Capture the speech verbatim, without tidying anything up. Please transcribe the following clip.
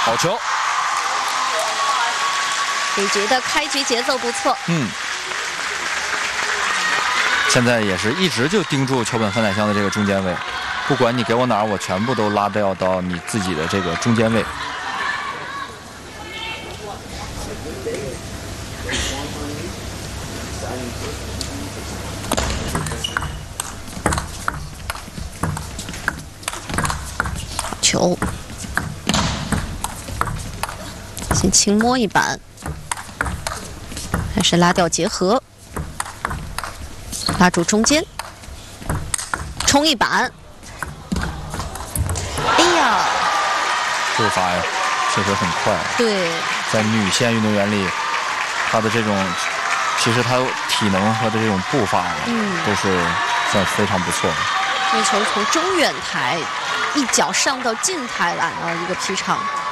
好球。 比局的开局节奏不错。 嗯。现在也是一直就盯住桥本饭乃香的这个中间位，不管你给我哪儿，我全部都拉掉到你自己的这个中间位。 球，先轻摸一板，还是拉掉结合，拉住中间，冲一板。哎呀， 步伐呀，确实很快。 对， 在女线运动员里，她的这种，其实她体能和的这种步伐，嗯，都是算非常不错的。 这球从中远台。 一脚上到近台来了一个劈长，